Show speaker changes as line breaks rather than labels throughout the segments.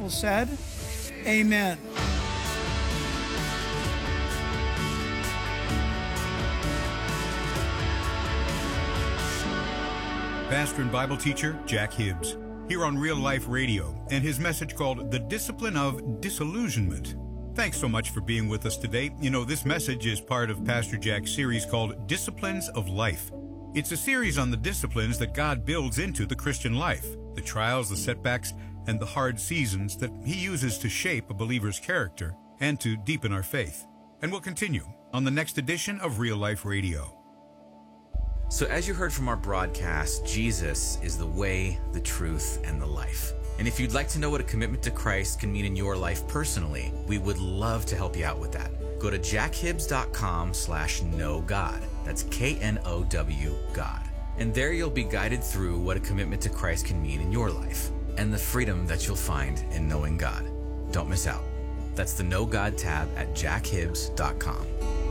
people said, amen.
Pastor and Bible teacher Jack Hibbs, here on Real Life Radio, and his message called The Discipline of Disillusionment. Thanks so much for being with us today. You know, this message is part of Pastor Jack's series called Disciplines of Life. It's a series on the disciplines that God builds into the Christian life, the trials, the setbacks, and the hard seasons that He uses to shape a believer's character and to deepen our faith. And we'll continue on the next edition of Real Life Radio.
So as you heard from our broadcast, Jesus is the way, the truth, and the life. And if you'd like to know what a commitment to Christ can mean in your life personally, we would love to help you out with that. Go to jackhibbs.com/knowgod. That's KNOW God. And there you'll be guided through what a commitment to Christ can mean in your life and the freedom that you'll find in knowing God. Don't miss out. That's the Know God tab at jackhibbs.com.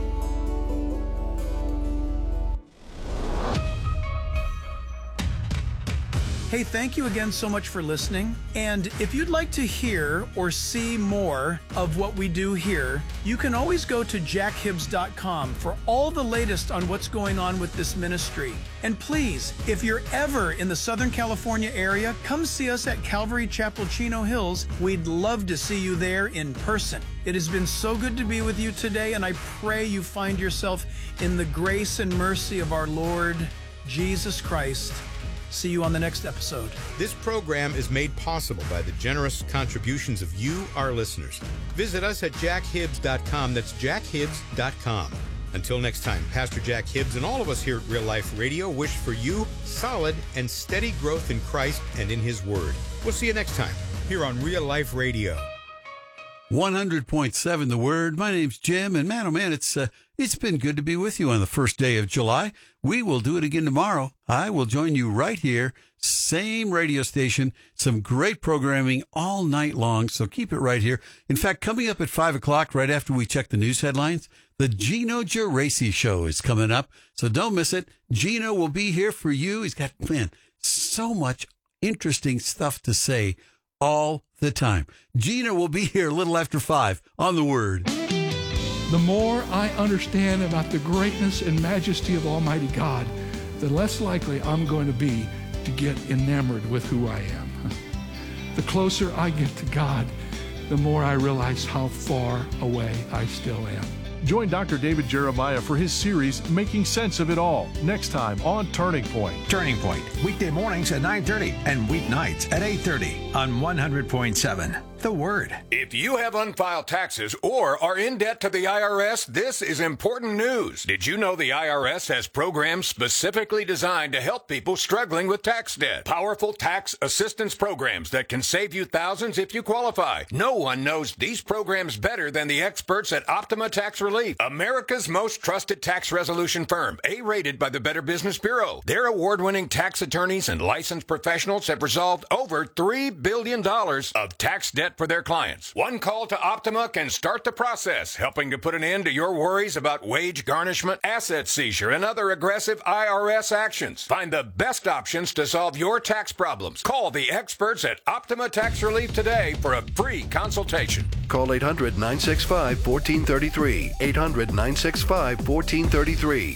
Hey, thank you again so much for listening. And if you'd like to hear or see more of what we do here, you can always go to jackhibbs.com for all the latest on what's going on with this ministry. And please, if you're ever in the Southern California area, come see us at Calvary Chapel, Chino Hills. We'd love to see you there in person. It has been so good to be with you today, and I pray you find yourself in the grace and mercy of our Lord Jesus Christ. See you on the next episode.
This program is made possible by the generous contributions of you, our listeners. Visit us at jackhibbs.com. That's jackhibbs.com. Until next time, Pastor Jack Hibbs and all of us here at Real Life Radio wish for you solid and steady growth in Christ and in His Word. We'll see you next time here on Real Life Radio.
100.7 The Word. My name's Jim, and man, oh man, it's been good to be with you on the first day of July. We will do it again tomorrow. I will join you right here, same radio station, some great programming all night long, so keep it right here. In fact, coming up at 5 o'clock, right after we check the news headlines, the Gino Geraci Show is coming up, so don't miss it. Gino will be here for you. He's got, man, so much interesting stuff to say all the time. Gina will be here a little after 5 on The Word.
The more I understand about the greatness and majesty of Almighty God, the less likely I'm going to be to get enamored with who I am. The closer I get to God, the more I realize how far away I still am.
Join Dr. David Jeremiah for his series, Making Sense of It All, next time on Turning Point.
Turning Point, weekday mornings at 9:30 and weeknights at 8:30 on 100.7 The Word.
If you have unfiled taxes or are in debt to the IRS, this is important news. Did you know the IRS has programs specifically designed to help people struggling with tax debt? Powerful tax assistance programs that can save you thousands if you qualify. No one knows these programs better than the experts at Optima Tax Relief, America's most trusted tax resolution firm, A-rated by the Better Business Bureau. Their award-winning tax attorneys and licensed professionals have resolved over $3 billion of tax debt for their clients. One call to Optima can start the process, helping to put an end to your worries about wage garnishment, asset seizure, and other aggressive IRS actions. Find the best options to solve your tax problems. Call the experts at Optima Tax Relief today for a free consultation.
Call 800-965-1433. 800-965-1433.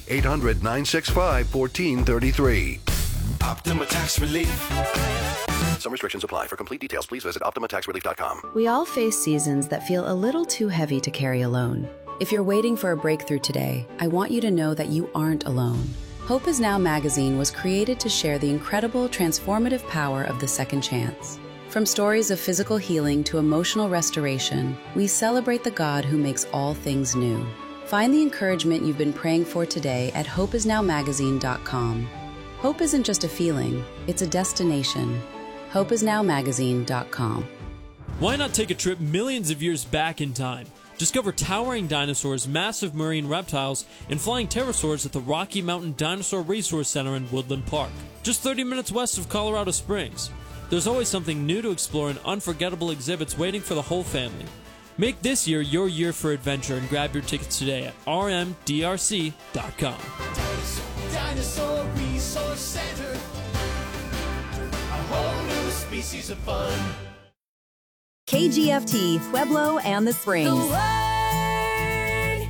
800-965-1433.
Optima Tax Relief.
Some restrictions apply. For complete details, please visit OptimaTaxRelief.com.
We all face seasons that feel a little too heavy to carry alone. If you're waiting for a breakthrough today, I want you to know that you aren't alone. Hope Is Now magazine was created to share the incredible transformative power of the second chance. From stories of physical healing to emotional restoration, we celebrate the God who makes all things new. Find the encouragement you've been praying for today at hopeisnowmagazine.com. Hope isn't just a feeling, it's a destination. hopeisnowmagazine.com.
Why not take a trip millions of years back in time? Discover towering dinosaurs, massive marine reptiles, and flying pterosaurs at the Rocky Mountain Dinosaur Resource Center in Woodland Park, just 30 minutes west of Colorado Springs. There's always something new to explore and unforgettable exhibits waiting for the whole family. Make this year your year for adventure and grab your tickets today at rmdrc.com.
Dinosaur Resource Center. A whole new species of fun.
KGFT, Pueblo and the Springs.
The Word,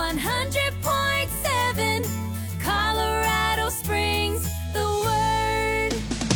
100.7, Colorado Springs, The Word.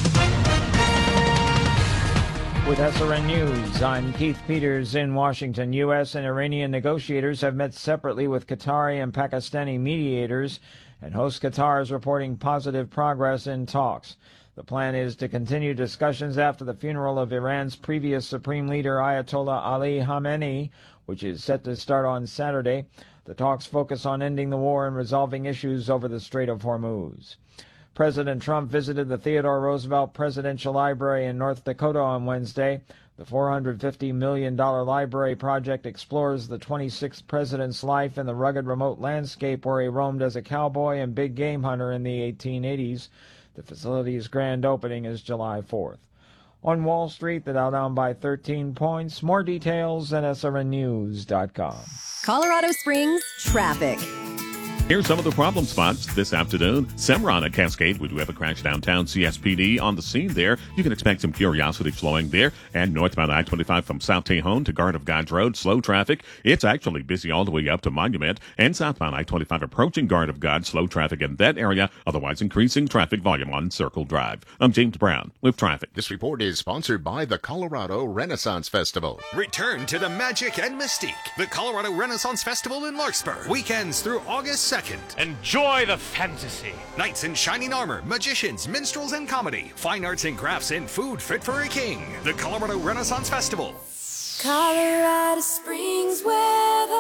With SRN News, I'm Keith Peters in Washington. U.S. and Iranian negotiators have met separately with Qatari and Pakistani mediators, and host Qatar is reporting positive progress in talks. The plan is to continue discussions after the funeral of Iran's previous supreme leader Ayatollah Ali Khamenei, which is set to start on Saturday. The talks focus on ending the war and resolving issues over the Strait of Hormuz. President Trump visited the Theodore Roosevelt Presidential Library in North Dakota on Wednesday. The $450 million library project explores the 26th president's life in the rugged remote landscape where he roamed as a cowboy and big game hunter in the 1880s. The facility's grand opening is July 4th. On Wall Street, the Dow down by 13 points. More details at srnnews.com.
Colorado Springs traffic.
Here's some of the problem spots this afternoon. Cimarron at Cascade, we do have a crash downtown. CSPD on the scene there. You can expect some curiosity flowing there. And northbound I-25 from South Tejon to Garden of Gods Road, slow traffic. It's actually busy all the way up to Monument. And southbound I-25 approaching Garden of Gods, slow traffic in that area. Otherwise, increasing traffic volume on Circle Drive. I'm James Brown with traffic.
This report is sponsored by the Colorado Renaissance Festival.
Return to the magic and mystique. The Colorado Renaissance Festival in Larkspur. Weekends through August 2nd.
Enjoy the fantasy.
Nights in shining armor, magicians, minstrels, and comedy. Fine arts and crafts and food fit for a king. The Colorado Renaissance Festival.
Colorado Springs weather.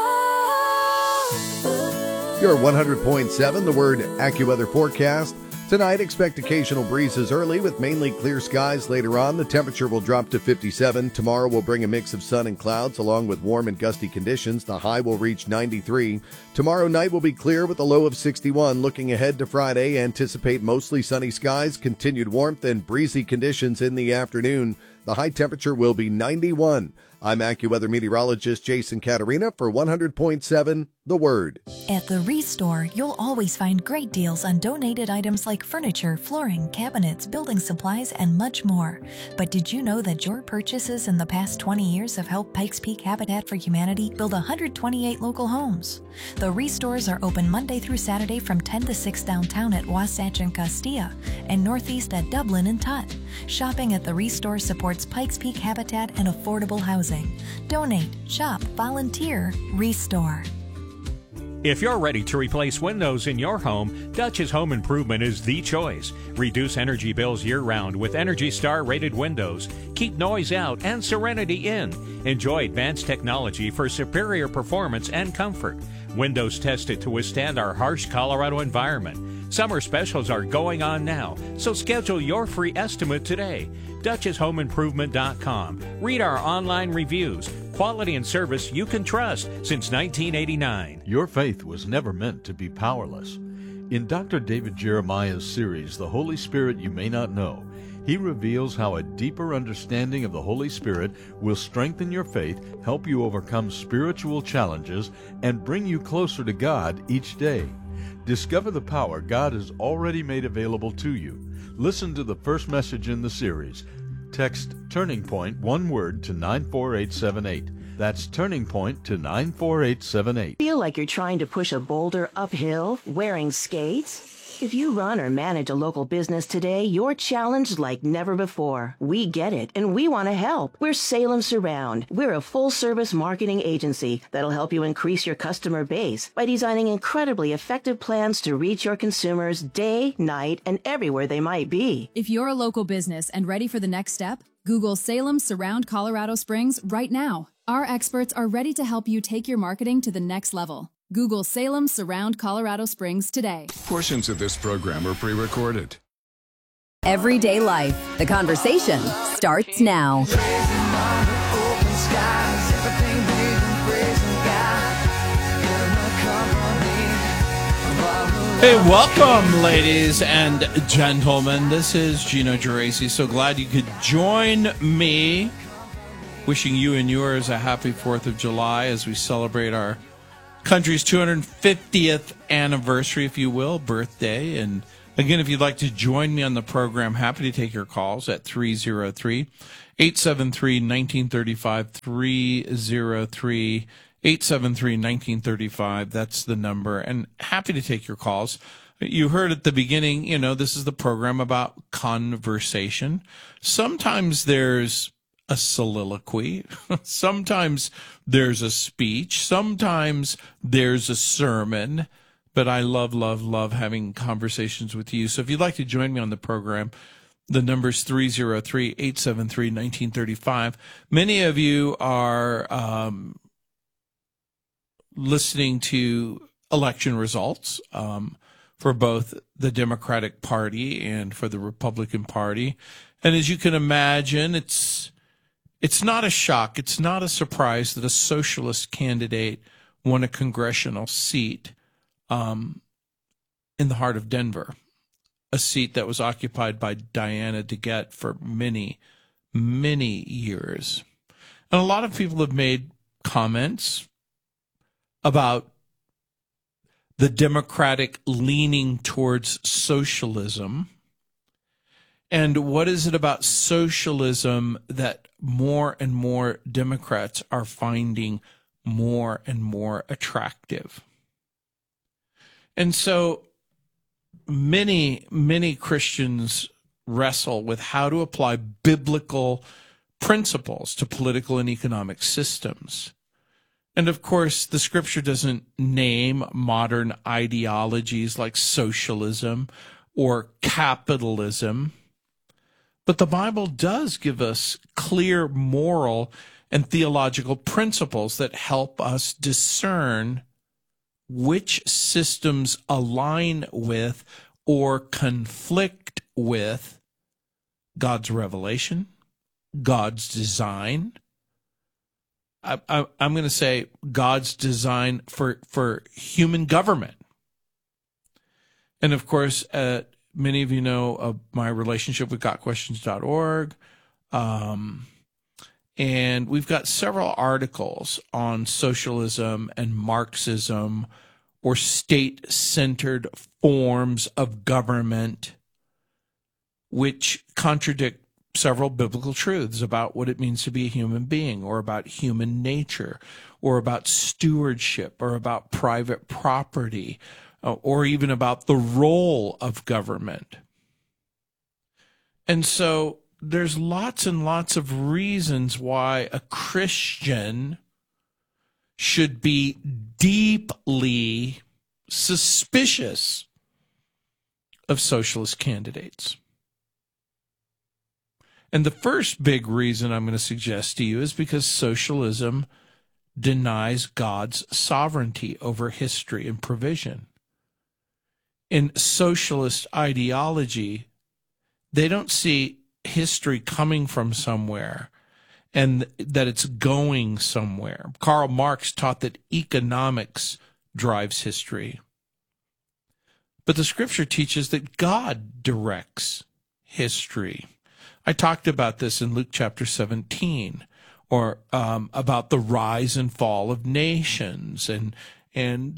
Your 100.7, The Word AccuWeather forecast. Tonight, expect occasional breezes early with mainly clear skies later on. The temperature will drop to 57. Tomorrow will bring a mix of sun and clouds along with warm and gusty conditions. The high will reach 93. Tomorrow night will be clear with a low of 61. Looking ahead to Friday, anticipate mostly sunny skies, continued warmth, and breezy conditions in the afternoon. The high temperature will be 91. I'm AccuWeather meteorologist Jason Caterina for 100.7 The Word.
At the Restore, you'll always find great deals on donated items like furniture, flooring, cabinets, building supplies, and much more. But did you know that your purchases in the past 20 years have helped Pikes Peak Habitat for Humanity build 128 local homes? The Restores are open Monday through Saturday from 10 to 6 downtown at Wasatch and Castilla, and northeast at Dublin and Tutt. Shopping at the Restore supports Pikes Peak Habitat and affordable housing. Donate, shop, volunteer, Restore.
If you're ready to replace windows in your home, Dutch's Home Improvement is the choice. Reduce energy bills year-round with Energy Star rated windows. Keep noise out and serenity in. Enjoy advanced technology for superior performance and comfort. Windows tested to withstand our harsh Colorado environment. Summer specials are going on now, so schedule your free estimate today. DutchesHomeImprovement.com. Read our online reviews. Quality and service you can trust since 1989.
Your faith was never meant to be powerless. In Dr. David Jeremiah's series, The Holy Spirit You May Not Know, he reveals how a deeper understanding of the Holy Spirit will strengthen your faith, help you overcome spiritual challenges, and bring you closer to God each day. Discover the power God has already made available to you. Listen to the first message in the series. Text Turning Point, one word, to 94878. That's Turning Point to 94878.
Feel like you're trying to push a boulder uphill wearing skates? If you run or manage a local business today, you're challenged like never before. We get it, and we want to help. We're Salem Surround. We're a full-service marketing agency that'll help you increase your customer base by designing incredibly effective plans to reach your consumers day, night, and everywhere they might be.
If you're a local business and ready for the next step, Google Salem Surround Colorado Springs right now. Our experts are ready to help you take your marketing to the next level. Google Salem Surround Colorado Springs today.
Portions of this program are pre-recorded.
Everyday life. The conversation starts now.
Hey, welcome, ladies and gentlemen. This is Gino Geraci. So glad you could join me. Wishing you and yours a happy 4th of July as we celebrate our country's 250th anniversary, if you will, birthday. And Again, if you'd like to join me on the program, happy to take your calls at 303-873-1935, 303-873-1935. That's the number, and happy to take your calls. You heard at the beginning, this is the program about conversation. Sometimes there's a soliloquy. Sometimes there's a speech. Sometimes there's a sermon. But I love, love, love having conversations with you. So if you'd like to join me on the program, the number's 303-873-1935. Many of you are listening to election results for both the Democratic Party and for the Republican Party. And as you can imagine, it's not a shock. It's not a surprise that a socialist candidate won a congressional seat in the heart of Denver, a seat that was occupied by Diana DeGette for many, many years. And a lot of people have made comments about the Democratic leaning towards socialism. And what is it about socialism that more and more Democrats are finding more and more attractive? And so many, many Christians wrestle with how to apply biblical principles to political and economic systems. And of course, the scripture doesn't name modern ideologies like socialism or capitalism, but the Bible does give us clear moral and theological principles that help us discern which systems align with or conflict with God's revelation, God's design. I'm going to say God's design for human government. And of course, many of you know of my relationship with GotQuestions.org. And we've got several articles on socialism and Marxism or state-centered forms of government, which contradict several biblical truths about what it means to be a human being, or about human nature, or about stewardship, or about private property, or even about the role of government. And so there's lots and lots of reasons why a Christian should be deeply suspicious of socialist candidates. And the first big reason I'm going to suggest to you is because socialism denies God's sovereignty over history and provision. In socialist ideology, they don't see history coming from somewhere and that it's going somewhere. Karl Marx taught that economics drives history. But the scripture teaches that God directs history. I talked about this in Luke chapter 17, or about the rise and fall of nations, and in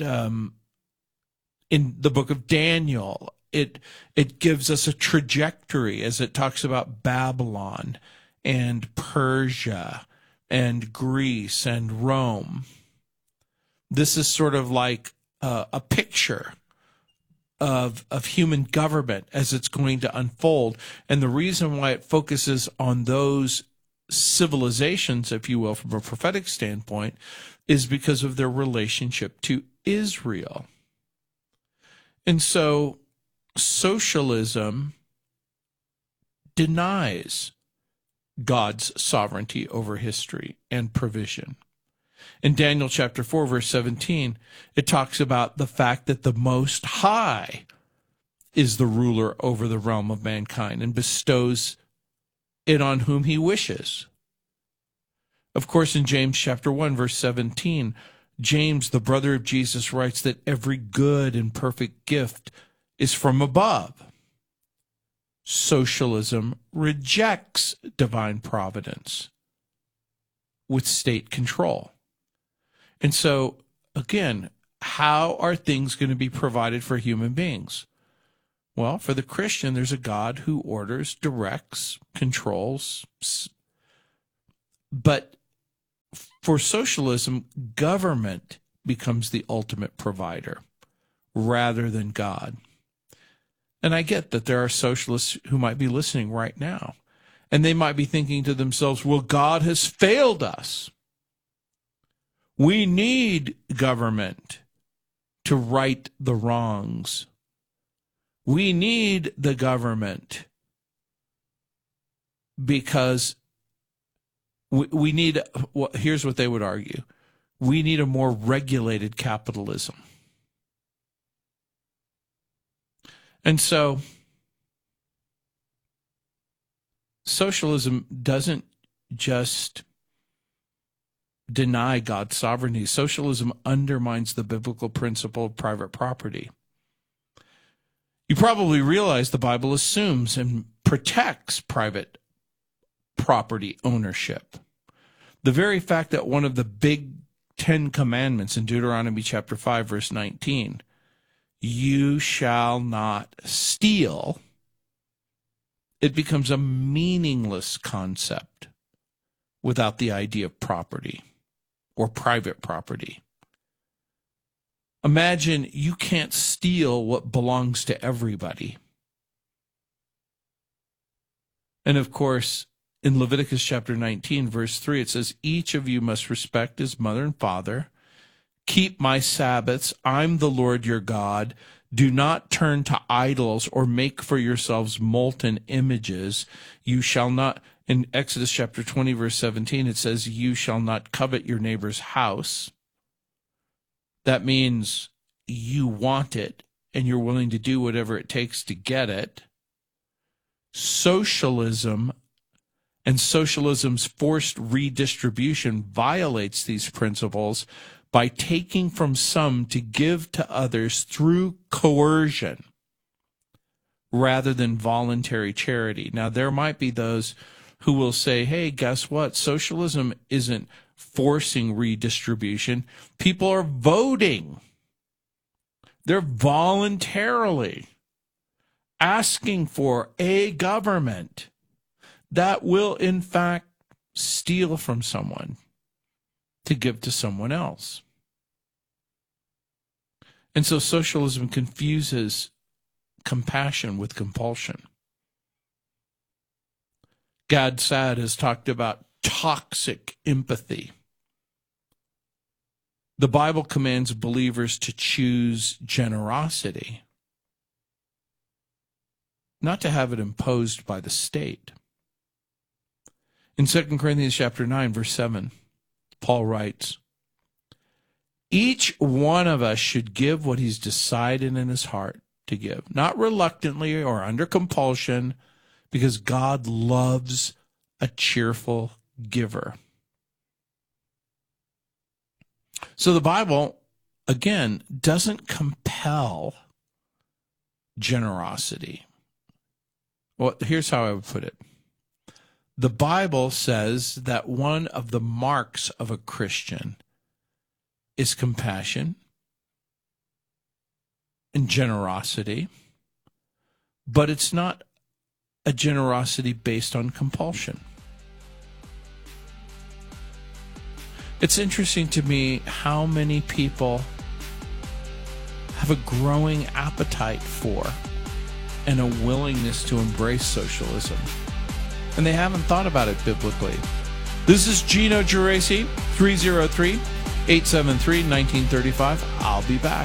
the book of Daniel, it gives us a trajectory as it talks about Babylon and Persia and Greece and Rome. This is sort of like a picture of human government as it's going to unfold. And the reason why it focuses on those civilizations, if you will, from a prophetic standpoint, is because of their relationship to Israel. And so socialism denies God's sovereignty over history and provision. In Daniel chapter 4, verse 17, it talks about the fact that the Most High is the ruler over the realm of mankind and bestows it on whom he wishes. Of course, in James chapter 1, verse 17, James, the brother of Jesus, writes that every good and perfect gift is from above. Socialism rejects divine providence with state control. And so, again, how are things going to be provided for human beings? Well, for the Christian, there's a God who orders, directs, controls. But for socialism, government becomes the ultimate provider rather than God. And I get that there are socialists who might be listening right now, and they might be thinking to themselves, well, God has failed us. We need government to right the wrongs. We need the government because we need, well, here's what they would argue, we need a more regulated capitalism. And so socialism doesn't just deny God's sovereignty. Socialism undermines the biblical principle of private property. You probably realize the Bible assumes and protects private property ownership. The very fact that one of the big 10 commandments in Deuteronomy chapter 5, verse 19, you shall not steal, it becomes a meaningless concept without the idea of property or private property. Imagine you can't steal what belongs to everybody. And of course, in Leviticus chapter 19, verse 3, it says, each of you must respect his mother and father. Keep my Sabbaths. I'm the Lord your God. Do not turn to idols or make for yourselves molten images. You shall not, in Exodus chapter 20, verse 17, it says, you shall not covet your neighbor's house. That means you want it and you're willing to do whatever it takes to get it. Socialism and socialism's forced redistribution violates these principles by taking from some to give to others through coercion rather than voluntary charity. Now, there might be those who will say, hey, guess what? Socialism isn't forcing redistribution. People are voting. They're voluntarily asking for a government that will, in fact, steal from someone to give to someone else. And so socialism confuses compassion with compulsion. Gad Saad has talked about toxic empathy. The Bible commands believers to choose generosity, not to have it imposed by the state. In 2 Corinthians chapter 9, verse 7, Paul writes, each one of us should give what he's decided in his heart to give, not reluctantly or under compulsion, because God loves a cheerful giver. So the Bible, again, doesn't compel generosity. Well, here's how I would put it. The Bible says that one of the marks of a Christian is compassion and generosity, but it's not a generosity based on compulsion. It's interesting to me how many people have a growing appetite for and a willingness to embrace socialism, and they haven't thought about it biblically. This is Gino Geraci, 303-873-1935. I'll be back.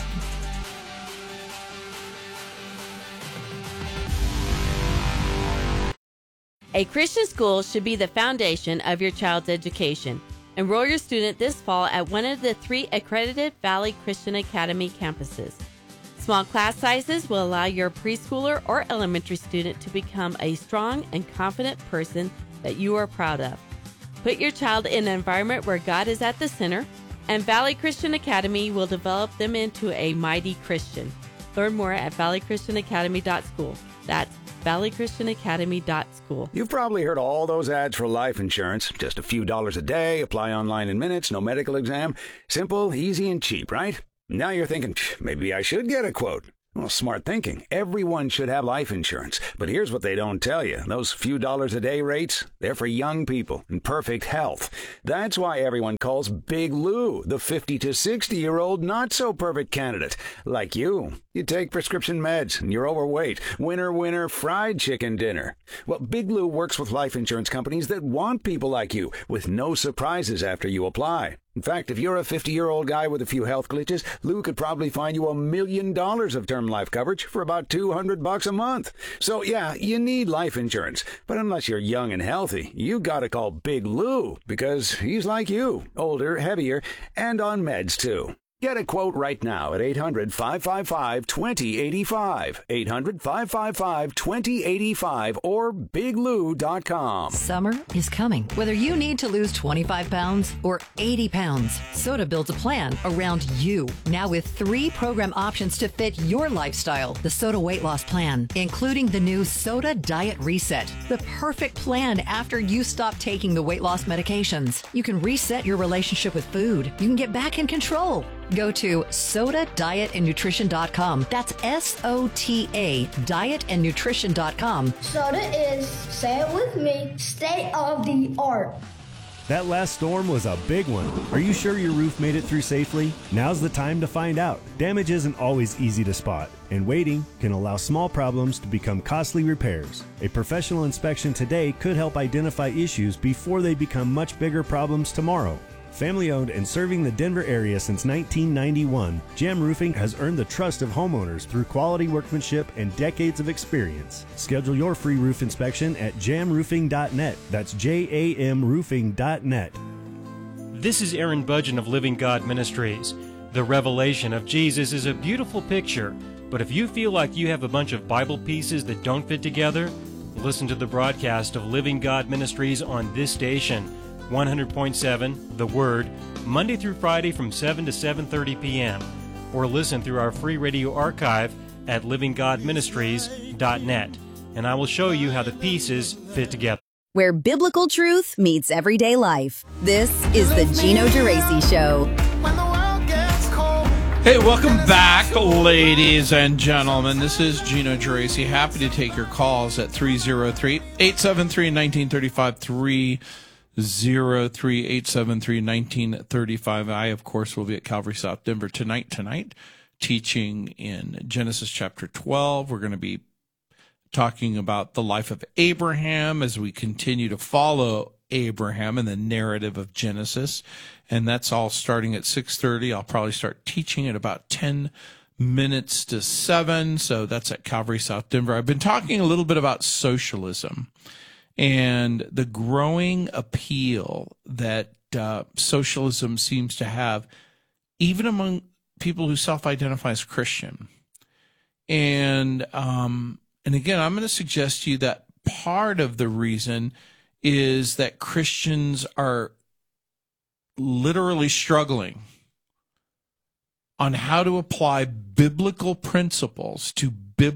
A Christian school should be the foundation of your child's education. Enroll your student this fall at one of the 3 accredited Valley Christian Academy campuses. Small class sizes will allow your preschooler or elementary student to become a strong and confident person that you are proud of. Put your child in an environment where God is at the center, and Valley Christian Academy will develop them into a mighty Christian. Learn more at valleychristianacademy.school. That's valleychristianacademy.school.
You've probably heard all those ads for life insurance. Just a few dollars a day, apply online in minutes, no medical exam. Simple, easy, and cheap, right? Now you're thinking, maybe I should get a quote. Well, smart thinking. Everyone should have life insurance. But here's what they don't tell you. Those few dollars a day rates, they're for young people in perfect health. That's why everyone calls Big Lou the 50 to 60-year-old not-so-perfect candidate. Like you. You take prescription meds and you're overweight. Winner, fried chicken dinner. Well, Big Lou works with life insurance companies that want people like you with no surprises after you apply. In fact, if you're a 50-year-old guy with a few health glitches, Lou could probably find you $1 million of term life coverage for about $200 a month. So yeah, you need life insurance. But unless you're young and healthy, you gotta call Big Lou because he's like you, older, heavier, and on meds too. Get a quote right now at 800-555-2085, 800-555-2085, or biglou.com.
Summer is coming. Whether you need to lose 25 pounds or 80 pounds, Soda builds a plan around you. Now with 3 program options to fit your lifestyle. The Soda Weight Loss Plan, including the new Soda Diet Reset. The perfect plan after you stop taking the weight loss medications. You can reset your relationship with food. You can get back in control. Go to SODA-DietAndNutrition.com. That's SOTA, dietandnutrition.com.
Soda is, say it with me, state of the art.
That last storm was a big one. Are you sure your roof made it through safely? Now's the time to find out. Damage isn't always easy to spot, and waiting can allow small problems to become costly repairs. A professional inspection today could help identify issues before they become much bigger problems tomorrow. Family owned and serving the Denver area since 1991, Jam Roofing has earned the trust of homeowners through quality workmanship and decades of experience. Schedule your free roof inspection at jamroofing.net. That's JAMroofing.net.
This is Aaron Budgeon of Living God Ministries. The revelation of Jesus is a beautiful picture, but if you feel like you have a bunch of Bible pieces that don't fit together, listen to the broadcast of Living God Ministries on this station. 100.7 The Word, Monday through Friday from 7 to 7:30 p.m. Or listen through our free radio archive at livinggodministries.net. And I will show you how the pieces fit together.
Where biblical truth meets everyday life. This is the Gino Geraci Show.
Hey, welcome back, ladies and gentlemen. This is Gino Geraci. Happy to take your calls at 303-873-1935, 303-873-1935. I, of course, will be at Calvary South Denver tonight, teaching in Genesis chapter 12. We're going to be talking about the life of Abraham as we continue to follow Abraham and the narrative of Genesis. And that's all starting at 6:30. I'll probably start teaching at about 10 minutes to 7. So that's at Calvary South Denver. I've been talking a little bit about socialism and the growing appeal that socialism seems to have, even among people who self-identify as Christian. And again, I'm going to suggest to you that part of the reason is that Christians are literally struggling on how to apply biblical principles to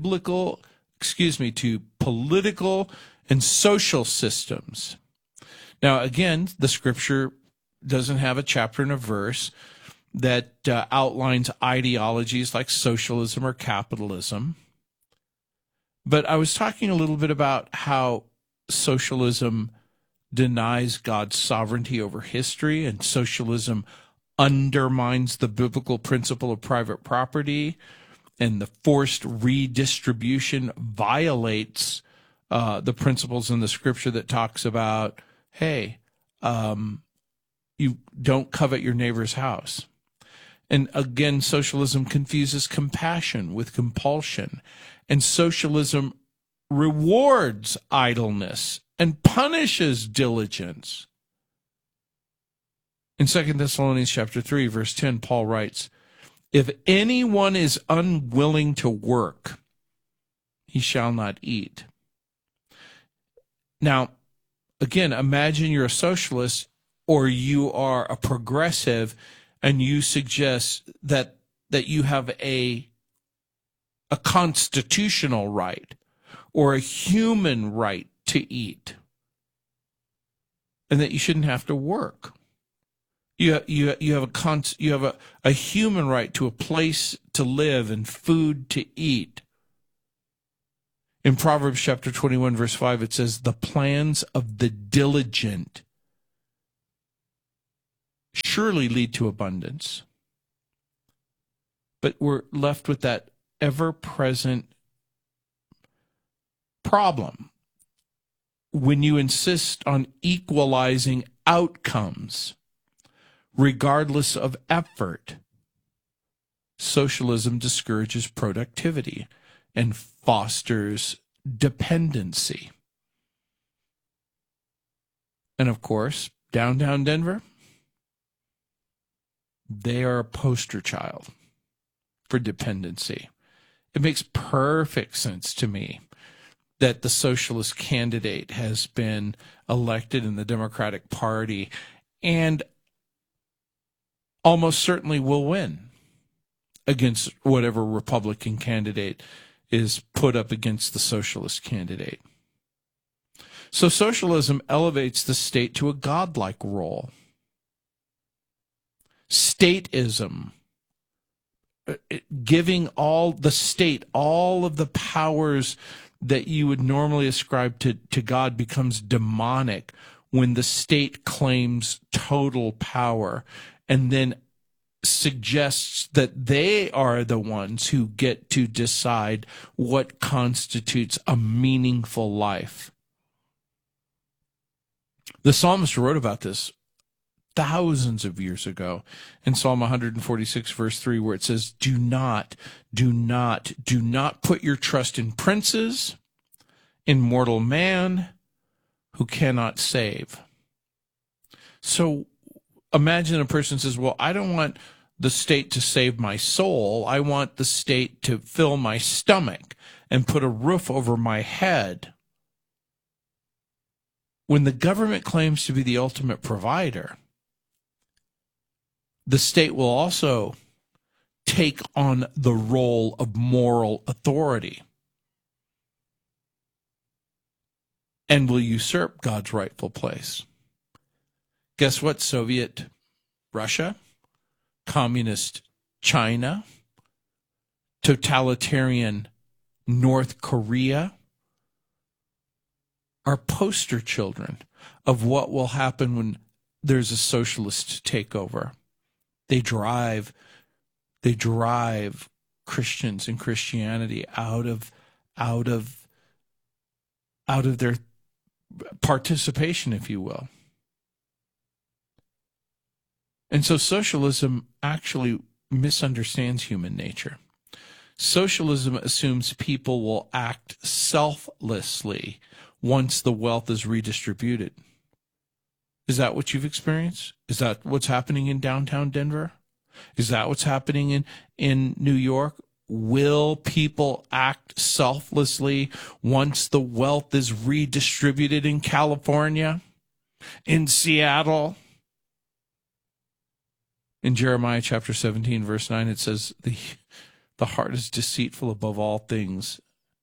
political and social systems. Now, again, the scripture doesn't have a chapter and a verse that outlines ideologies like socialism or capitalism. But I was talking a little bit about how socialism denies God's sovereignty over history, and socialism undermines the biblical principle of private property, and the forced redistribution violates the principles in the scripture that talks about, hey, you don't covet your neighbor's house. And again, socialism confuses compassion with compulsion, and socialism rewards idleness and punishes diligence. In 2 Thessalonians chapter 3, verse 10, Paul writes, "If anyone is unwilling to work, he shall not eat." Now, again, imagine you're a socialist or you are a progressive and you suggest that you have a constitutional right or a human right to eat, and that you shouldn't have to work. You have a human right to a place to live and food to eat. In Proverbs chapter 21, verse 5, it says, "The plans of the diligent surely lead to abundance." But we're left with that ever-present problem. When you insist on equalizing outcomes, regardless of effort, socialism discourages productivity and fosters dependency. And of course, downtown Denver, they are a poster child for dependency. It makes perfect sense to me that the socialist candidate has been elected in the Democratic Party and almost certainly will win against whatever Republican candidate is put up against the socialist candidate. So socialism elevates the state to a godlike role. Statism, giving all the state all of the powers that you would normally ascribe to God, becomes demonic when the state claims total power and then suggests that they are the ones who get to decide what constitutes a meaningful life. The psalmist wrote about this thousands of years ago in Psalm 146, verse 3, where it says, do not put your trust in princes, in mortal man who cannot save. So imagine a person says, well, I don't want the state to save my soul. I want the state to fill my stomach and put a roof over my head. When the government claims to be the ultimate provider, the state will also take on the role of moral authority and will usurp God's rightful place. Guess what? Soviet Russia, communist China, totalitarian North Korea are poster children of what will happen when there's a socialist takeover. They drive Christians and Christianity out of their participation, if you will. And so socialism actually misunderstands human nature. Socialism assumes people will act selflessly once the wealth is redistributed. Is that what you've experienced? Is that what's happening in downtown Denver? Is that what's happening in New York? Will people act selflessly once the wealth is redistributed in California, in Seattle? In Jeremiah chapter 17, verse 9, it says, the heart is deceitful above all things.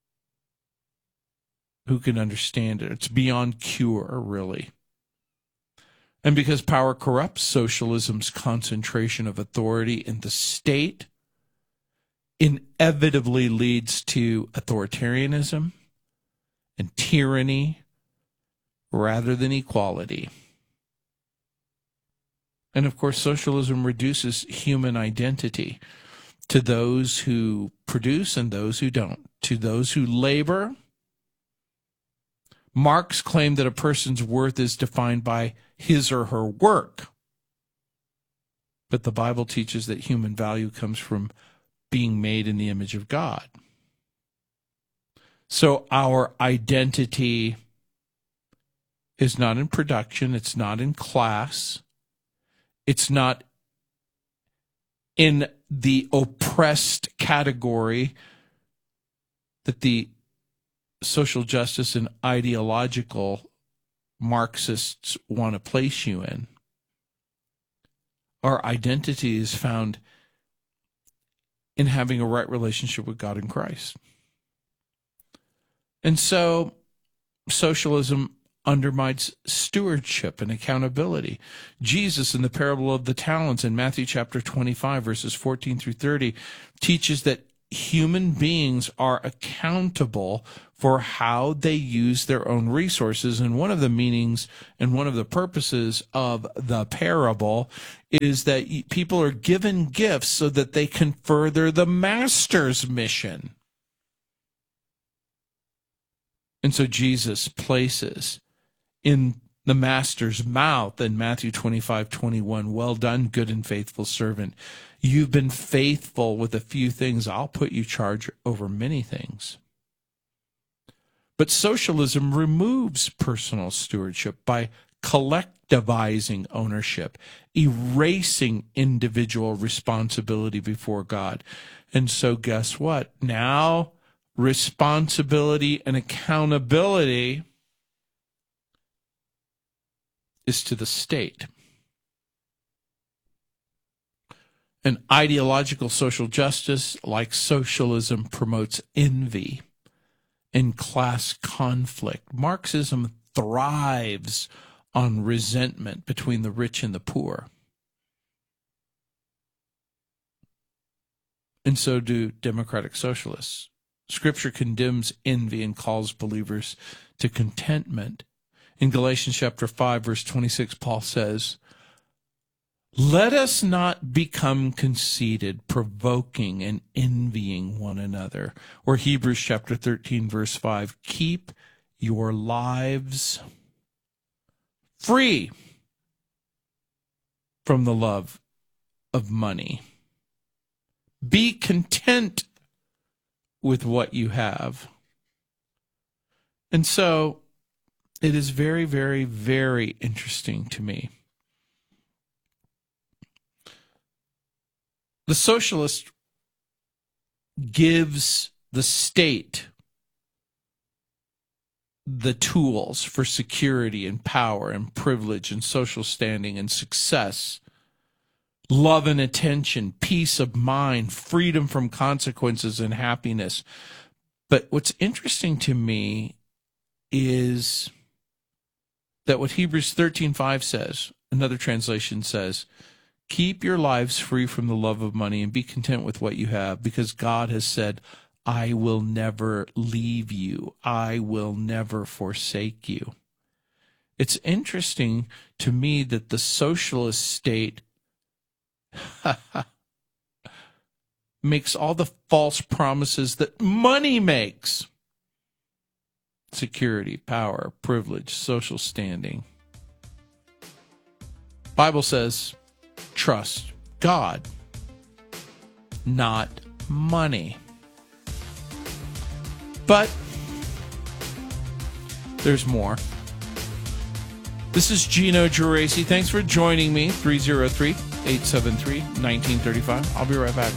Who can understand it? It's beyond cure, really. And because power corrupts, socialism's concentration of authority in the state inevitably leads to authoritarianism and tyranny rather than equality. And of course, socialism reduces human identity to those who produce and those who don't, to those who labor. Marx claimed that a person's worth is defined by his or her work. But the Bible teaches that human value comes from being made in the image of God. So our identity is not in production, it's not in class, it's not in the oppressed category that the social justice and ideological Marxists want to place you in. Our identity is found in having a right relationship with God in Christ. And so socialism undermines stewardship and accountability. Jesus, in the parable of the talents in Matthew chapter 25, verses 14 through 30, teaches that human beings are accountable for how they use their own resources. And one of the meanings and one of the purposes of the parable is that people are given gifts so that they can further the master's mission. And so Jesus places in the master's mouth in Matthew 25:21, "Well done, good and faithful servant. You've been faithful with a few things. I'll put you charge over many things." But socialism removes personal stewardship by collectivizing ownership, erasing individual responsibility before God. And so guess what? Now responsibility and accountability is to the state. And ideological social justice, like socialism, promotes envy and class conflict. Marxism thrives on resentment between the rich and the poor. And so do democratic socialists. Scripture condemns envy and calls believers to contentment. In Galatians chapter 5, verse 26, Paul says, "Let us not become conceited, provoking and envying one another." Or Hebrews chapter 13, verse 5, "Keep your lives free from the love of money. Be content with what you have." And so it is very, very, very interesting to me. The socialist gives the state the tools for security and power and privilege and social standing and success, love and attention, peace of mind, freedom from consequences, and happiness. But what's interesting to me is that what Hebrews 13:5 says, another translation says, "Keep your lives free from the love of money and be content with what you have, because God has said, I will never leave you. I will never forsake you." It's interesting to me that the socialist state makes all the false promises that money makes. Security, power, privilege, social standing. Bible says, trust God, not money. But there's more. This is Gino Geraci. Thanks for joining me. 303-873-1935. I'll be right back.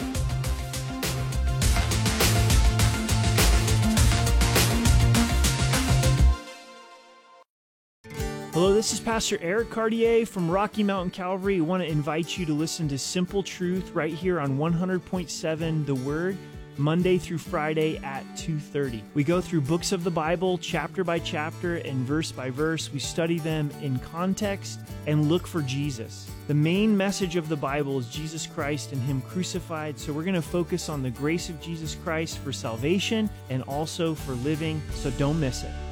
Hello, this is Pastor Eric Cartier from Rocky Mountain Calvary. I want to invite you to listen to Simple Truth right here on 100.7 The Word, Monday through Friday at 2:30. We go through books of the Bible, chapter by chapter and verse by verse. We study them in context and look for Jesus. The main message of the Bible is Jesus Christ and Him crucified, so we're going to focus on the grace of Jesus Christ for salvation and also for living, so don't miss it.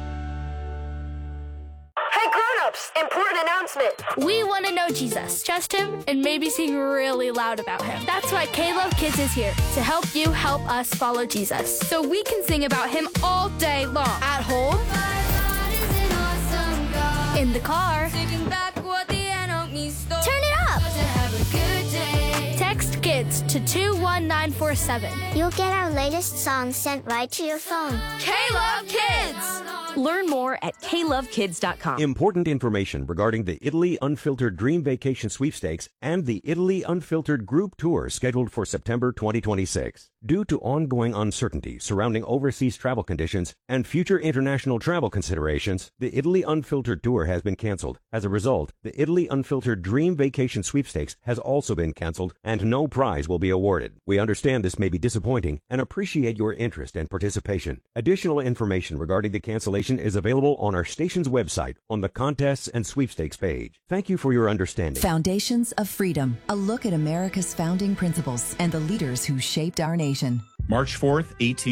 Important announcement. We want to know Jesus, trust Him, and maybe sing really loud about Him. That's why K-Love Kids is here to help you help us follow Jesus, so we can sing about Him all day long. At home, in the car, turn it up. Text KIDS to 21947.
You'll get our latest songs sent right to your phone.
K-Love Kids.
Learn more at klovekids.com.
Important information regarding the Italy Unfiltered Dream Vacation Sweepstakes and the Italy Unfiltered Group Tour scheduled for September 2026. Due to ongoing uncertainty surrounding overseas travel conditions and future international travel considerations, the Italy Unfiltered Tour has been canceled. As a result, the Italy Unfiltered Dream Vacation Sweepstakes has also been canceled and no prize will be awarded. We understand this may be disappointing and appreciate your interest and participation. Additional information regarding the cancellation information is available on our station's website on the contests and sweepstakes page. Thank you for your understanding.
Foundations of Freedom, a look at America's founding principles and the leaders who shaped our nation.
March 4th,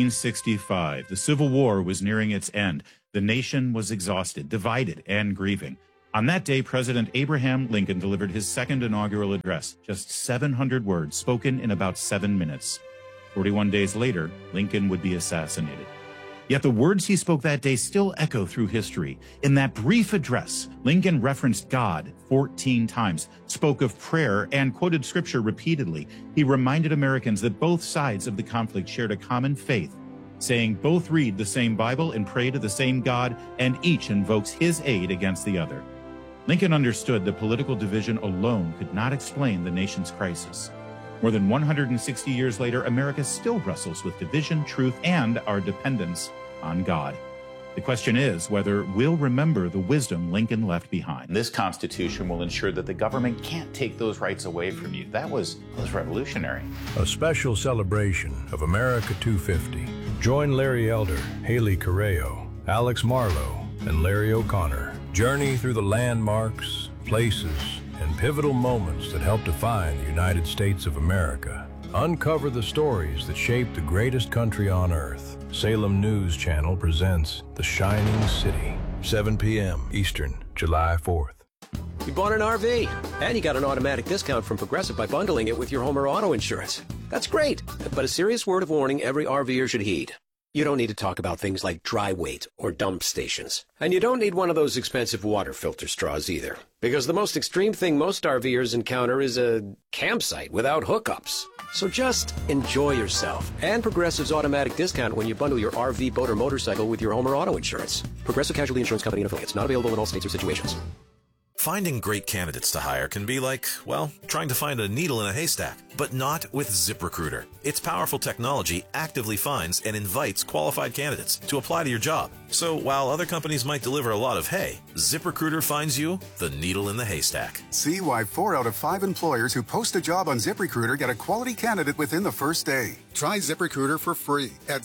1865. The Civil War was nearing its end. The nation was exhausted, divided, and grieving. On that day, President Abraham Lincoln delivered his second inaugural address, just 700 words spoken in about 7 minutes. 41 days later, Lincoln would be assassinated. Yet the words he spoke that day still echo through history. In that brief address, Lincoln referenced God 14 times, spoke of prayer, and quoted scripture repeatedly. He reminded Americans that both sides of the conflict shared a common faith, saying both read the same Bible and pray to the same God, and each invokes his aid against the other. Lincoln understood that political division alone could not explain the nation's crisis. More than 160 years later, America still wrestles with division, truth, and our dependence on God. The question is whether we'll remember the wisdom Lincoln left behind.
This Constitution will ensure that the government can't take those rights away from you. That was revolutionary.
A special celebration of America 250. Join Larry Elder, Haley Correo, Alex Marlowe, and Larry O'Connor. Journey through the landmarks, places, and pivotal moments that help define the United States of America. Uncover the stories that shaped the greatest country on earth. Salem News Channel presents The Shining City, 7 p.m. Eastern, July 4th.
You bought an RV, and you got an automatic discount from Progressive by bundling it with your home or auto insurance. That's great, but a serious word of warning every RVer should heed. You don't need to talk about things like dry weight or dump stations. And you don't need one of those expensive water filter straws either. Because the most extreme thing most RVers encounter is a campsite without hookups. So just enjoy yourself. And Progressive's automatic discount when you bundle your RV, boat, or motorcycle with your home or auto insurance. Progressive Casualty Insurance Company and affiliates. Not available in all states or situations.
Finding great candidates to hire can be like, well, trying to find a needle in a haystack, but not with ZipRecruiter. Its powerful technology actively finds and invites qualified candidates to apply to your job. So while other companies might deliver a lot of hay, ZipRecruiter finds you the needle in the haystack.
See why 4 out of 5 employers who post a job on ZipRecruiter get a quality candidate within the first day. Try ZipRecruiter for free at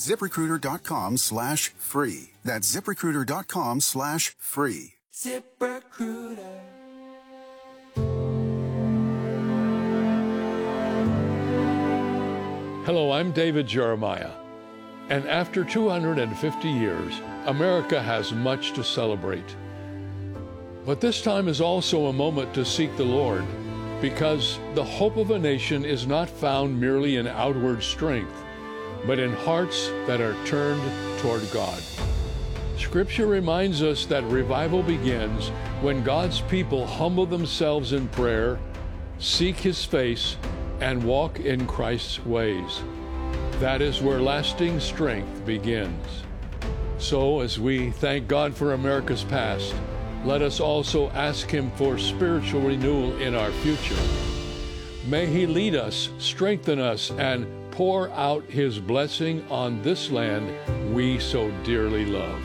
ZipRecruiter.com/free. That's ZipRecruiter.com/free.
ZipRecruiter.
Hello, I'm David Jeremiah. And after 250 years, America has much to celebrate. But this time is also a moment to seek the Lord, because the hope of a nation is not found merely in outward strength, but in hearts that are turned toward God. Scripture reminds us that revival begins when God's people humble themselves in prayer, seek His face, and walk in Christ's ways. That is where lasting strength begins. So, as we thank God for America's past, let us also ask Him for spiritual renewal in our future. May He lead us, strengthen us, and pour out His blessing on this land we so dearly love.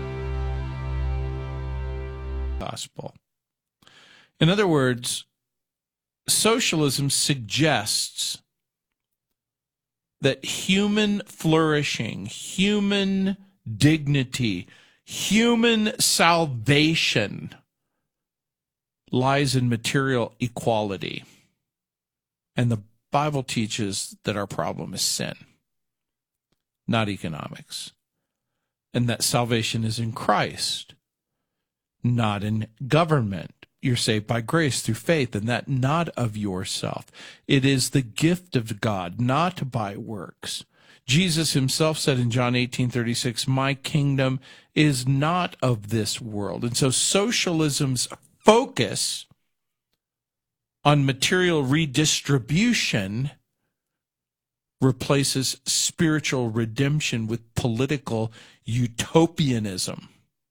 Gospel. In other words, socialism suggests that human flourishing, human dignity, human salvation lies in material equality. And the Bible teaches that our problem is sin, not economics. And that salvation is in Christ, not in government. You're saved by grace through faith, and that not of yourself. It is the gift of God, not by works. Jesus himself said in John 18:36, "My kingdom is not of this world." And so socialism's focus on material redistribution replaces spiritual redemption with political utopianism.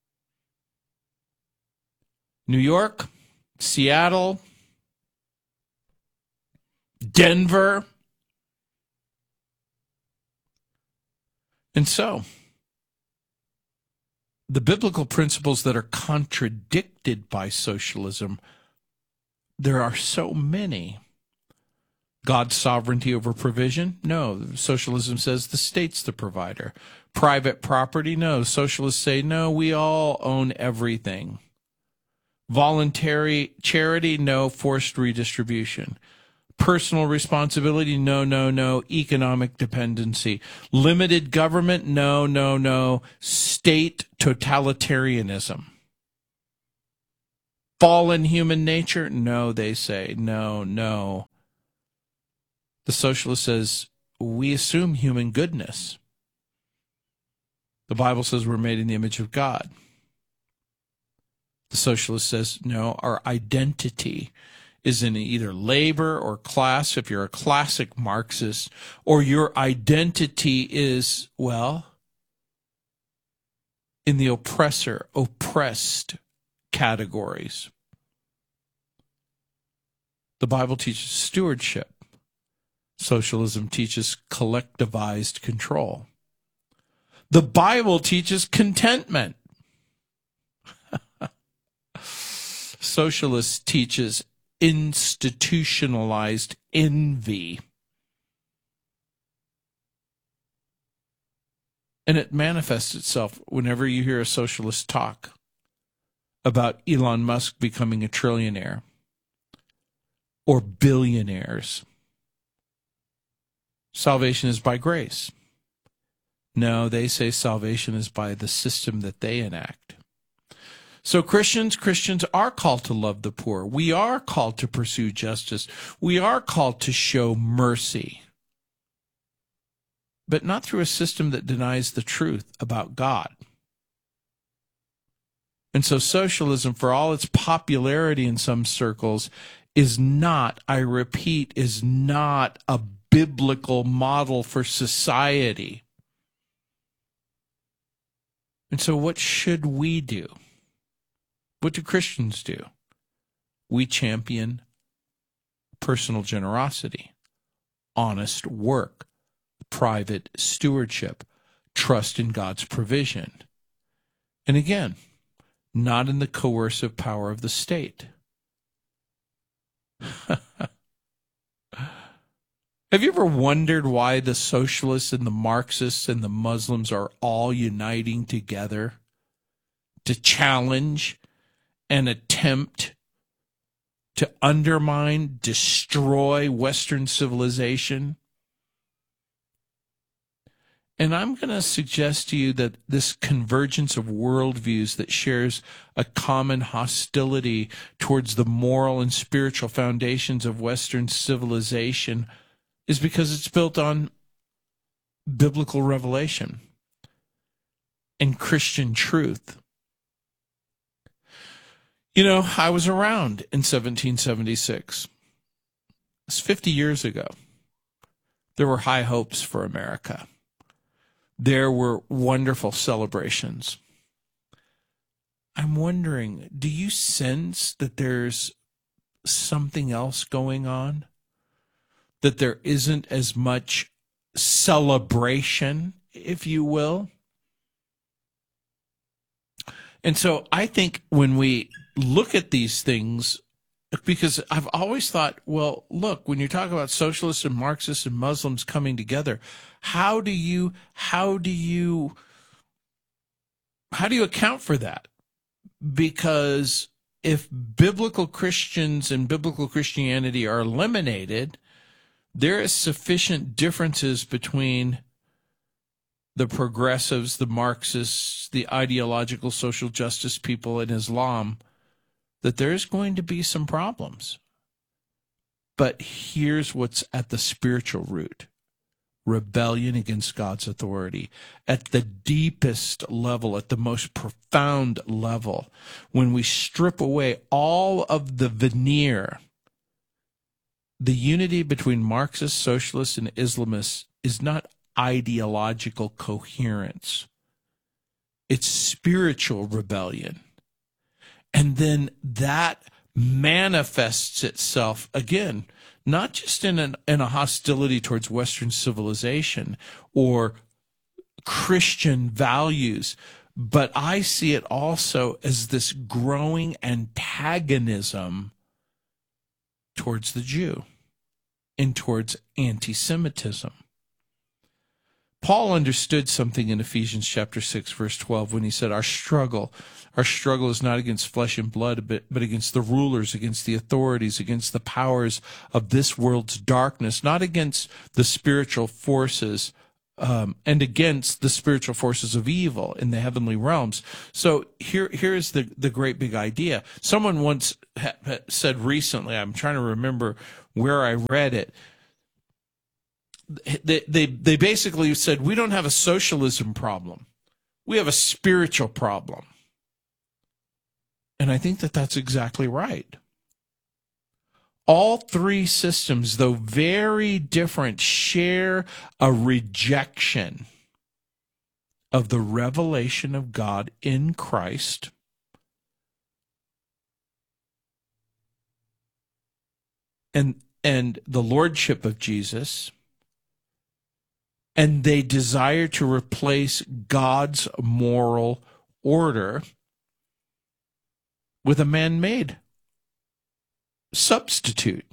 New York, Seattle, Denver. And so, the biblical principles that are contradicted by socialism, there are so many God's sovereignty over provision? No. Socialism says the state's the provider. Private property? No. Socialists say, no, we all own everything. Voluntary charity? No. Forced redistribution. Personal responsibility? No, no, no. Economic dependency. Limited government? No, no, no. State totalitarianism. Fallen human nature? No, they say. No, no. The socialist says, we assume human goodness. The Bible says we're made in the image of God. The socialist says, no, our identity is in either labor or class, if you're a classic Marxist, or your identity is, well, in the oppressor, oppressed categories. The Bible teaches stewardship. Socialism teaches collectivized control. The Bible teaches contentment. Socialist teaches institutionalized envy. And it manifests itself whenever you hear a socialist talk about Elon Musk becoming a trillionaire or billionaires. Salvation is by grace. No, they say salvation is by the system that they enact. So Christians are called to love the poor. We are called to pursue justice. We are called to show mercy. But not through a system that denies the truth about God. And so socialism, for all its popularity in some circles, is not, I repeat, is not a biblical model for society. And so what should we do? What do Christians do? We champion personal generosity, honest work, private stewardship, trust in God's provision. And again, not in the coercive power of the state. Have you ever wondered why the socialists and the Marxists and the Muslims are all uniting together to challenge and attempt to undermine, destroy Western civilization? And I'm going to suggest to you that this convergence of worldviews that shares a common hostility towards the moral and spiritual foundations of Western civilization is because it's built on biblical revelation and Christian truth. You know, I was around in 1776. It's 50 years ago. There were high hopes for America. There were wonderful celebrations. I'm wondering, do you sense that there's something else going on? That there isn't as much celebration, if you will? And so I think when we look at these things, because I've always thought, well, look, when you talk about socialists and Marxists and Muslims coming together, how do you account for that? Because if biblical Christians and biblical Christianity are eliminated, there is sufficient differences between the progressives, the Marxists, the ideological social justice people, and Islam, that there's going to be some problems. But here's what's at the spiritual root: rebellion against God's authority. At the deepest level, at the most profound level, when we strip away all of the veneer, the unity between Marxists, socialists, and Islamists is not ideological coherence. It's spiritual rebellion. And then that manifests itself, again, not just in a hostility towards Western civilization or Christian values, but I see it also as this growing antagonism towards the Jew. and towards anti-Semitism. Paul understood something in Ephesians chapter 6, verse 12, when he said, our struggle is not against flesh and blood, but against the rulers, against the authorities, against the powers of this world's darkness, not against the spiritual forces, and against the spiritual forces of evil in the heavenly realms. So here's the great big idea. Someone once said recently, I'm trying to remember where I read it, they basically said, we don't have a socialism problem. We have a spiritual problem. And I think that that's exactly right. All three systems, though very different, share a rejection of the revelation of God in Christ and the lordship of Jesus. And they desire to replace God's moral order with a man-made substitute.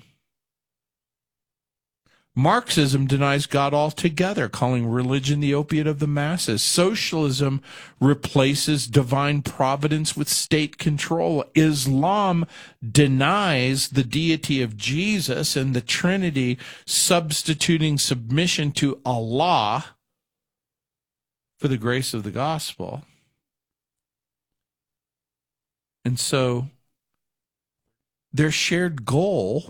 Marxism denies God altogether, calling religion the opiate of the masses. Socialism replaces divine providence with state control. Islam denies the deity of Jesus and the Trinity, substituting submission to Allah for the grace of the gospel. And so their shared goal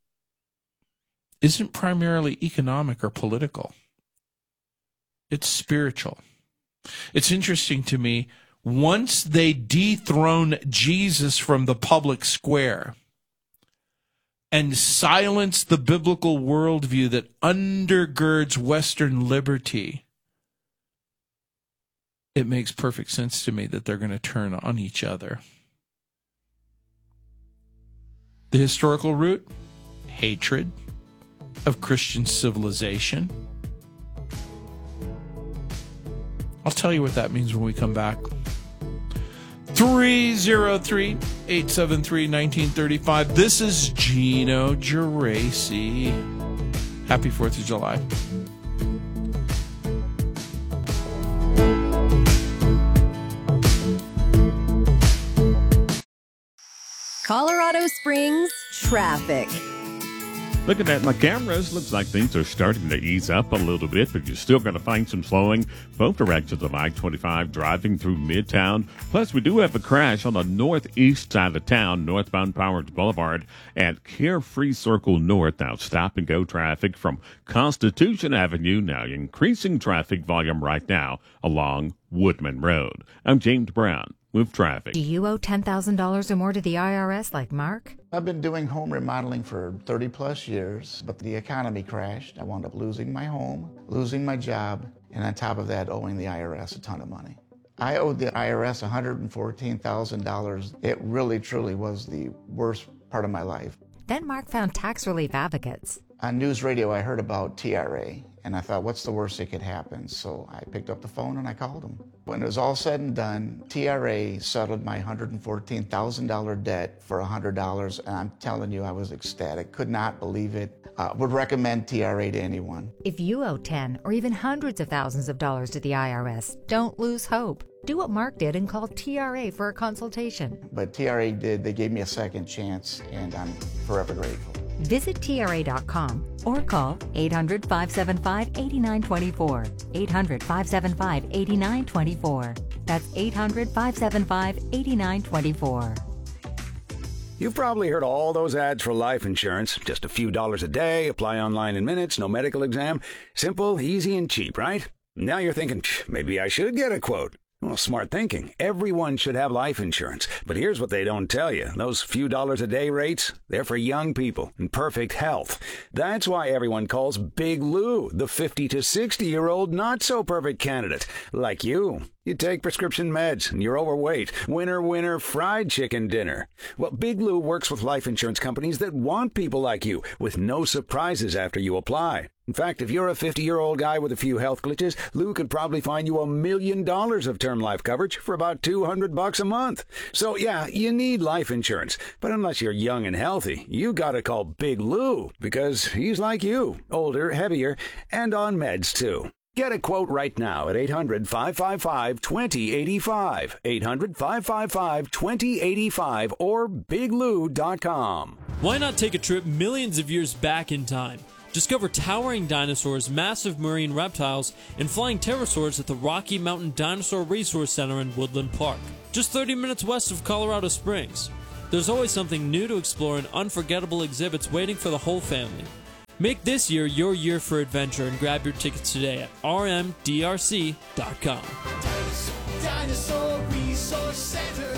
isn't primarily economic or political. It's spiritual. It's interesting to me, once they dethrone Jesus from the public square and silence the biblical worldview that undergirds Western liberty, it makes perfect sense to me that they're going to turn on each other. The historical root? Hatred of Christian civilization. I'll tell you what that means when we come back. 303-873-1935. This is Gino Geraci. Happy 4th of July.
Colorado Springs traffic.
Looking at my cameras, looks like things are starting to ease up a little bit, but you're still going to find some slowing both directions of I-25 driving through Midtown. Plus, we do have a crash on the northeast side of town, northbound Powers Boulevard at Carefree Circle North. Now, stop-and-go traffic from Constitution Avenue, now increasing traffic volume right now along Woodman Road. I'm James Brown with traffic.
Do you owe $10,000 or more to the IRS like Mark?
I've been doing home remodeling for 30 plus years, but the economy crashed. I wound up losing my home, losing my job, and on top of that, owing the IRS a ton of money. I owed the IRS $114,000. It really, truly was the worst part of my life.
Then Mark found tax relief advocates.
On news radio, I heard about TRA, and I thought, what's the worst that could happen? So I picked up the phone and I called them. When it was all said and done, TRA settled my $114,000 debt for $100, and I'm telling you, I was ecstatic. Could not believe it. Would recommend TRA to anyone.
If you owe 10 or even hundreds of thousands of dollars to the IRS, don't lose hope. Do what Mark did and call TRA for a consultation.
But TRA did. They gave me a second chance, and I'm forever grateful.
Visit TRA.com or call 800-575-8924. 800-575-8924. That's 800-575-8924.
You've probably heard all those ads for life insurance. Just a few dollars a day, apply online in minutes, no medical exam. Simple, easy, and cheap, right? Now you're thinking, maybe I should get a quote. Well, smart thinking. Everyone should have life insurance. But here's what they don't tell you. Those few dollars a day rates, they're for young people in perfect health. That's why everyone calls Big Lou the 50 to 60-year-old not-so-perfect candidate, like you. You take prescription meds and you're overweight. Winner, winner, fried chicken dinner. Well, Big Lou works with life insurance companies that want people like you with no surprises after you apply. In fact, if you're a 50-year-old guy with a few health glitches, Lou could probably find you $1 million of term life coverage for about $200 a month. So yeah, you need life insurance. But unless you're young and healthy, you gotta call Big Lou because he's like you, older, heavier, and on meds too. Get a quote right now at 800-555-2085, 800-555-2085, or biglou.com.
Why not take a trip millions of years back in time? Discover towering dinosaurs, massive marine reptiles, and flying pterosaurs at the Rocky Mountain Dinosaur Resource Center in Woodland Park, just 30 minutes west of Colorado Springs. There's always something new to explore and unforgettable exhibits waiting for the whole family. Make this year your year for adventure and grab your tickets today at rmdrc.com.
Dinosaur Resource Center.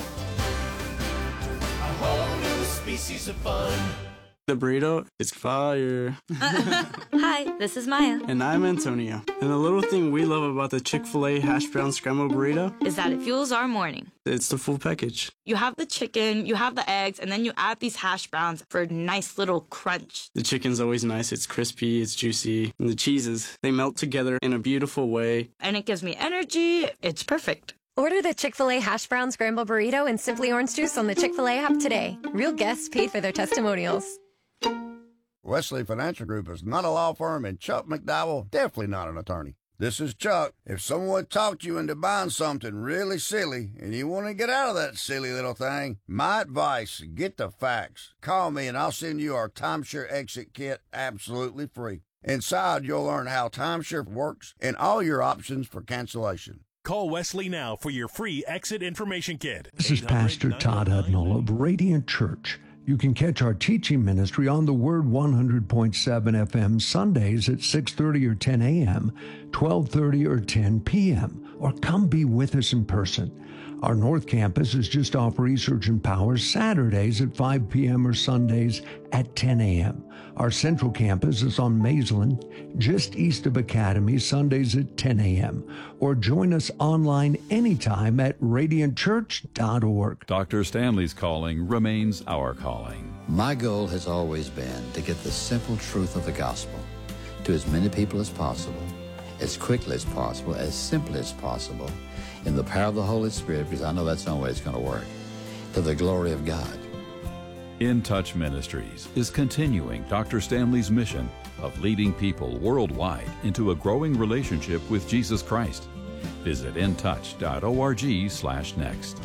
A whole new species of fun.
The burrito is fire.
Hi, this is Maya.
And I'm Antonio. And the little thing we love about the Chick-fil-A hash brown scrambled burrito
is that it fuels our morning.
It's the full package.
You have the chicken, you have the eggs, and then you add these hash browns for a nice little crunch.
The chicken's always nice. It's crispy, it's juicy. And the cheeses, they melt together in a beautiful way.
And it gives me energy. It's perfect.
Order the Chick-fil-A hash brown scrambled burrito and Simply Orange Juice on the Chick-fil-A app today. Real guests paid for their testimonials.
Wesley Financial Group is not a law firm, and Chuck McDowell definitely not an attorney. This is Chuck. If someone talked you into buying something really silly and you want to get out of that silly little thing, my advice, get the facts. Call me and I'll send you our timeshare exit kit absolutely free. Inside, you'll learn how timeshare works and all your options for cancellation.
Call Wesley now for your free exit information kit.
This is Pastor Todd Hudnall of Radiant Church. You can catch our teaching ministry on the Word 100.7 FM Sundays at 6:30 or 10 a.m., 12:30 or 10 p.m., or come be with us in person. Our North Campus is just off Research and Power Saturdays at 5 p.m. or Sundays at 10 a.m. Our Central Campus is on Maisland, just east of Academy, Sundays at 10 a.m. Or join us online anytime at radiantchurch.org.
Dr. Stanley's calling remains our calling.
My goal has always been to get the simple truth of the gospel to as many people as possible, as quickly as possible, as simply as possible, in the power of the Holy Spirit, because I know that's the only way it's going to work, to the glory of God.
In Touch Ministries is continuing Dr. Stanley's mission of leading people worldwide into a growing relationship with Jesus Christ. Visit intouch.org/next.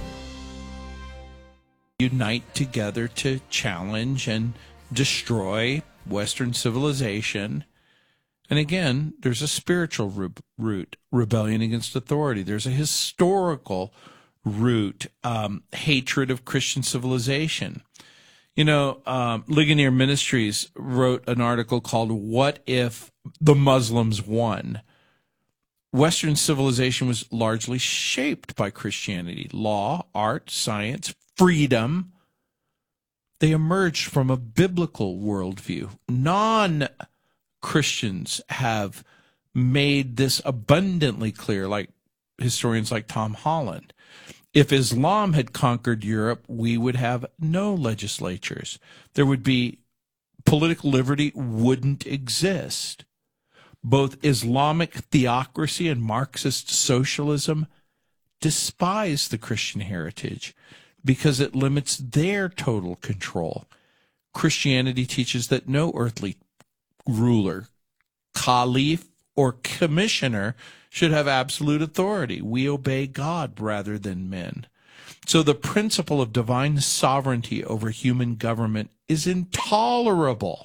Unite together to challenge and destroy Western civilization. And again, there's a spiritual root, rebellion against authority. There's a historical root, hatred of Christian civilization. You know, Ligonier Ministries wrote an article called "What If the Muslims Won?" Western civilization was largely shaped by Christianity. Law, art, science, freedom. They emerged from a biblical worldview. Non-Christians have made this abundantly clear, like historians like Tom Holland. If Islam had conquered Europe, we would have no legislatures. There would be political liberty wouldn't exist. Both Islamic theocracy and Marxist socialism despise the Christian heritage because it limits their total control. Christianity teaches that no earthly ruler, caliph, or commissioner should have absolute authority. We obey God rather than men. So the principle of divine sovereignty over human government is intolerable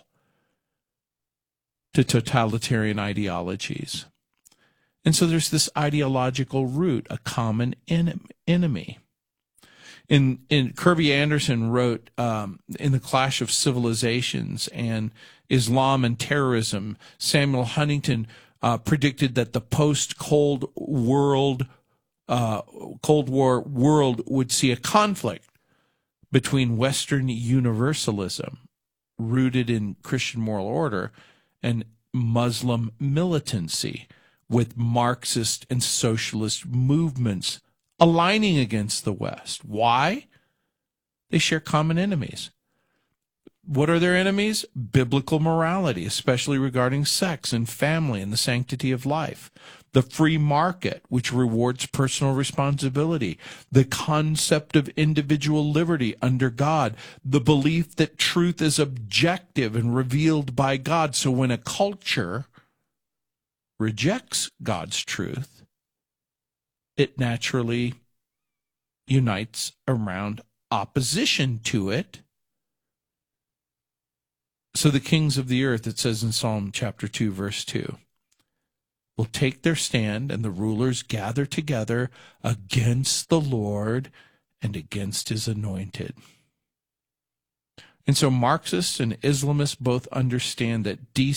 to totalitarian ideologies. And so there's this ideological root, a common enemy. In Kirby Anderson wrote in The Clash of Civilizations and Islam and Terrorism, Samuel Huntington predicted that the post-Cold War world would see a conflict between Western universalism, rooted in Christian moral order, and Muslim militancy, with Marxist and socialist movements aligning against the West. Why? They share common enemies. What are their enemies? Biblical morality, especially regarding sex and family and the sanctity of life. The free market, which rewards personal responsibility. The concept of individual liberty under God. The belief that truth is objective and revealed by God. So when a culture rejects God's truth, it naturally unites around opposition to it. So the kings of the earth, it says in Psalm chapter 2, verse 2, will take their stand, and the rulers gather together against the Lord and against his anointed. And so Marxists and Islamists both understand that